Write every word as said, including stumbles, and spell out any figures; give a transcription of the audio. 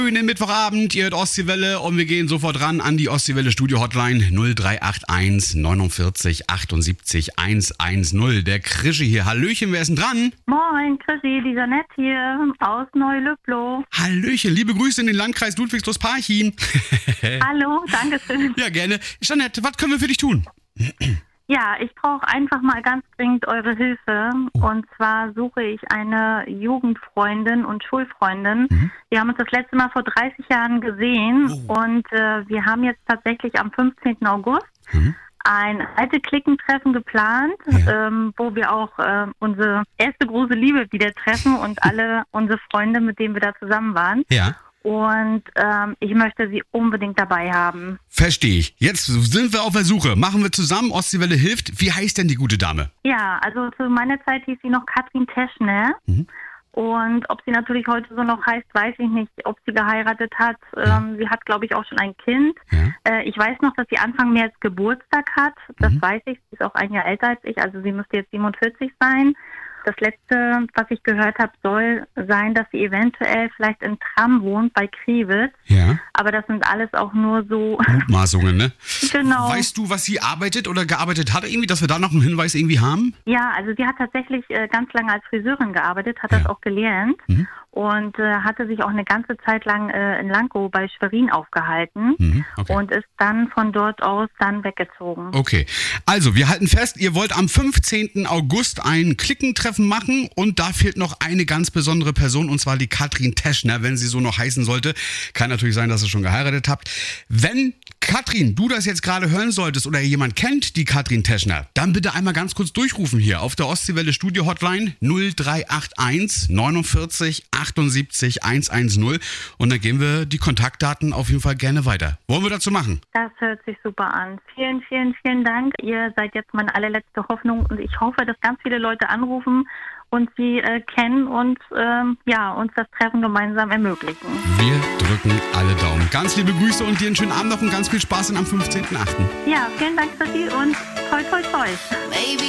Schönen Mittwochabend, ihr hört Ostseewelle und wir gehen sofort ran an die Ostseewelle Studio Hotline null drei acht eins neunundvierzig achtundsiebzig hundertzehn. Der Krischi hier. Hallöchen, wer ist denn dran? Moin, Krischi, die Jeanette hier aus Neu-Lüblow. Hallöchen, liebe Grüße in den Landkreis Ludwigslust-Parchim. Hallo, danke schön. Ja, gerne. Jeanette, was können wir für dich tun? Ja, ich brauche einfach mal ganz dringend eure Hilfe. Und zwar suche ich eine Jugendfreundin und Schulfreundin. Mhm. Wir haben uns das letzte Mal vor dreißig Jahren gesehen. Oh. Und äh, wir haben jetzt tatsächlich am fünfzehnten August mhm. ein alte Klickentreffen geplant, ja. ähm, wo wir auch äh, unsere erste große Liebe wieder treffen und alle unsere Freunde, mit denen wir da zusammen waren. Ja. Und ähm, ich möchte sie unbedingt dabei haben. Verstehe ich. Jetzt sind wir auf der Suche. Machen wir zusammen. Ostseewelle hilft. Wie heißt denn die gute Dame? Ja, also zu meiner Zeit hieß sie noch Katrin Teschner. Mhm. Und ob sie natürlich heute so noch heißt, weiß ich nicht. Ob sie geheiratet hat. Ja. Ähm, sie hat, glaube ich, auch schon ein Kind. Ja. Äh, ich weiß noch, dass sie Anfang März Geburtstag hat. Das mhm. weiß ich. Sie ist auch ein Jahr älter als ich. Also sie müsste jetzt siebenundvierzig sein. Das Letzte, was ich gehört habe, soll sein, dass sie eventuell vielleicht in Tram wohnt bei Kriwitz. Ja. Aber das sind alles auch nur so Mutmaßungen, ne? Genau. Weißt du, was sie arbeitet oder gearbeitet hat irgendwie, dass wir da noch einen Hinweis irgendwie haben? Ja, also sie hat tatsächlich äh, ganz lange als Friseurin gearbeitet, hat ja. das auch gelernt. Mhm. Und äh, hatte sich auch eine ganze Zeit lang äh, in Lankow bei Schwerin aufgehalten mhm, okay. und ist dann von dort aus dann weggezogen. Okay, also wir halten fest, ihr wollt am fünfzehnten August ein Klickentreffen machen und da fehlt noch eine ganz besondere Person und zwar die Katrin Teschner, wenn sie so noch heißen sollte. Kann natürlich sein, dass ihr schon geheiratet habt. Wenn Katrin, du das jetzt gerade hören solltest oder jemand kennt die Katrin Teschner, dann bitte einmal ganz kurz durchrufen hier auf der Ostseewelle Studio Hotline null drei acht eins neunundvierzig achtundsiebzig hundertzehn und dann geben wir die Kontaktdaten auf jeden Fall gerne weiter. Wollen wir dazu machen? Das hört sich super an. Vielen, vielen, vielen Dank. Ihr seid jetzt meine allerletzte Hoffnung und ich hoffe, dass ganz viele Leute anrufen und sie äh, kennen und ähm, ja, uns das Treffen gemeinsam ermöglichen. Wir drücken alle Daumen. Ganz liebe Grüße und dir einen schönen Abend noch und ganz viel Spaß am fünfzehnten achten Ja, vielen Dank für Sie und toi toi toi. Baby.